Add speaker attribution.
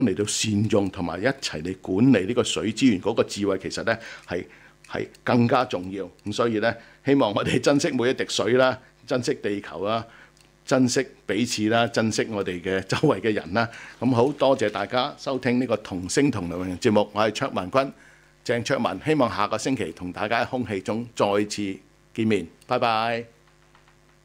Speaker 1: 嚟到善用同埋一齊嚟管理呢個水資源嗰個智慧，其實咧係更加重要。咁所以咧，希望我哋珍惜每一滴水啦，珍惜地球啦，珍惜彼此啦，珍惜我哋嘅周圍嘅人啦。咁好多謝大家收聽呢個同聲同量嘅節目，我係卓文君，鄭卓文，希望下個星期同大家喺空氣中再次見面，拜拜。